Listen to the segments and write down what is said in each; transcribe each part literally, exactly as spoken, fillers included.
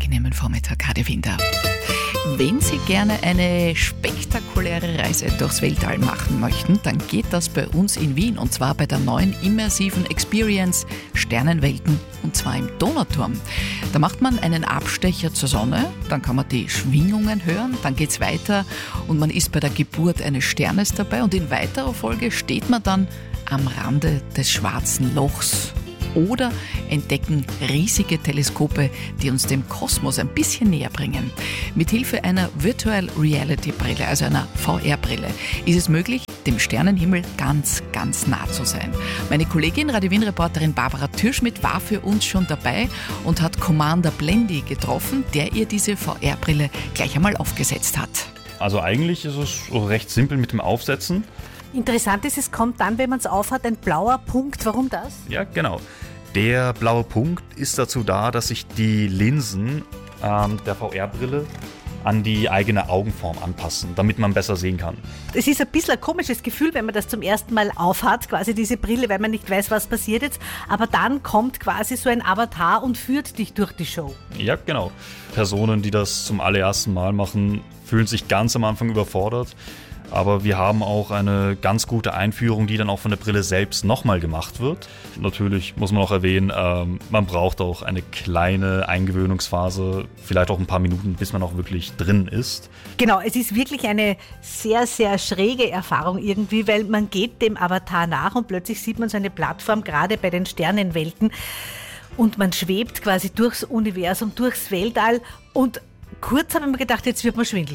angenehmen Vormittag, Hadi Winder. Wenn Sie gerne eine spektakuläre Reise durchs Weltall machen möchten, dann geht das bei uns in Wien und zwar bei der neuen immersiven Experience Sternenwelten und zwar im Donauturm. Da macht man einen Abstecher zur Sonne, dann kann man die Schwingungen hören, dann geht's weiter und man ist bei der Geburt eines Sternes dabei und in weiterer Folge steht man dann am Rande des Schwarzen Lochs. Oder entdecken riesige Teleskope, die uns dem Kosmos ein bisschen näher bringen. Mithilfe einer Virtual Reality Brille, also einer V R-Brille, ist es möglich, dem Sternenhimmel ganz, ganz nah zu sein. Meine Kollegin, Radio Wien-Reporterin Barbara Türschmidt war für uns schon dabei und hat Commander Blendy getroffen, der ihr diese V R-Brille gleich einmal aufgesetzt hat. Also eigentlich ist es recht simpel mit dem Aufsetzen. Interessant ist, es kommt dann, wenn man es aufhat, ein blauer Punkt. Warum das? Ja, genau. Der blaue Punkt ist dazu da, dass sich die Linsen ähm, der V R-Brille an die eigene Augenform anpassen, damit man besser sehen kann. Es ist ein bisschen ein komisches Gefühl, wenn man das zum ersten Mal aufhat, quasi diese Brille, weil man nicht weiß, was passiert jetzt. Aber dann kommt quasi so ein Avatar und führt dich durch die Show. Ja, genau. Personen, die das zum allerersten Mal machen, fühlen sich ganz am Anfang überfordert. Aber wir haben auch eine ganz gute Einführung, die dann auch von der Brille selbst nochmal gemacht wird. Natürlich muss man auch erwähnen, ähm, man braucht auch eine kleine Eingewöhnungsphase, vielleicht auch ein paar Minuten, bis man auch wirklich drin ist. Genau, es ist wirklich eine sehr, sehr schräge Erfahrung irgendwie, weil man geht dem Avatar nach und plötzlich sieht man so eine Plattform, gerade bei den Sternenwelten, und man schwebt quasi durchs Universum, durchs Weltall und kurz habe ich mir gedacht, jetzt wird man schwindelig.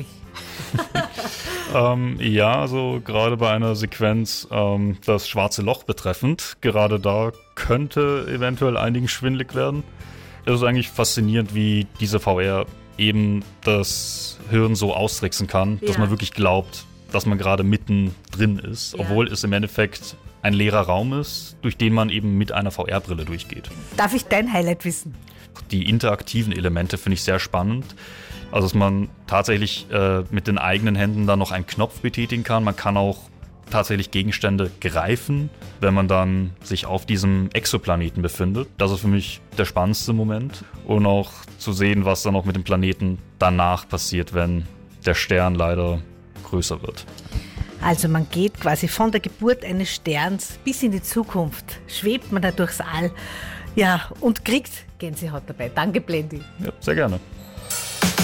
ähm, ja, also gerade bei einer Sequenz ähm, das Schwarze Loch betreffend, gerade da könnte eventuell einigen schwindelig werden. Es ist eigentlich faszinierend, wie diese V R eben das Hirn so austricksen kann, ja, dass man wirklich glaubt, dass man gerade mitten drin ist, ja, obwohl es im Endeffekt ein leerer Raum ist, durch den man eben mit einer V R-Brille durchgeht. Darf ich dein Highlight wissen? Die interaktiven Elemente finde ich sehr spannend. Also dass man tatsächlich äh, mit den eigenen Händen dann noch einen Knopf betätigen kann. Man kann auch tatsächlich Gegenstände greifen, wenn man dann sich auf diesem Exoplaneten befindet. Das ist für mich der spannendste Moment. Und auch zu sehen, was dann auch mit dem Planeten danach passiert, wenn der Stern leider größer wird. Also man geht quasi von der Geburt eines Sterns bis in die Zukunft, schwebt man da durchs All, ja, und kriegt Gänsehaut dabei. Danke, Blendy. Ja, sehr gerne.